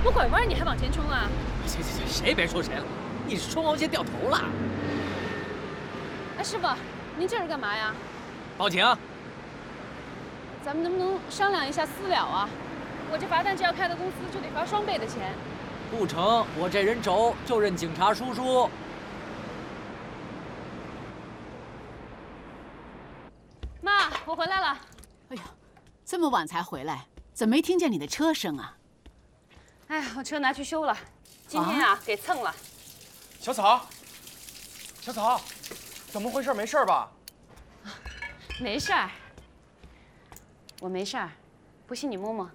么拐弯你还往前冲啊？ 行，谁别说谁了，你是双黄线掉头了。 哎，师傅，您这是干嘛呀？ 报警。 咱们能不能商量一下私了啊？我这罚单只要开到公司，就得罚双倍的钱。 不成，我这人轴就认警察叔叔。 妈，我回来了。 哎呀，这么晚才回来，怎么没听见你的车声啊？ 哎呀，我车拿去修了，今天啊给蹭了。 小草，小草，怎么回事？没事吧？ 没事儿，我没事儿，不信你摸摸。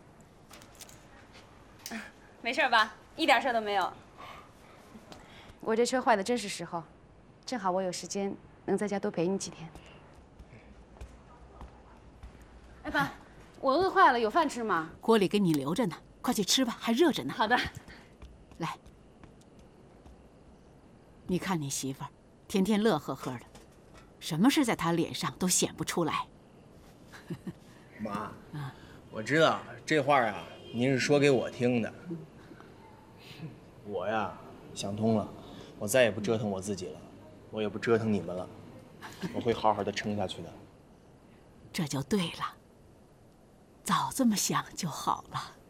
没事吧？一点事儿都没有。我这车坏的真是时候，正好我有时间，能在家多陪你几天。哎爸，我饿坏了，有饭吃吗？ 锅里给你留着呢，快去吃吧，还热着呢。 好的。 来，你看你媳妇儿，天天乐呵呵的，什么事在她脸上都显不出来。 妈，我知道这话啊，您是说给我听的。我呀想通了，我再也不折腾我自己了，我也不折腾你们了，我会好好的撑下去的。 这就对了，早这么想就好了。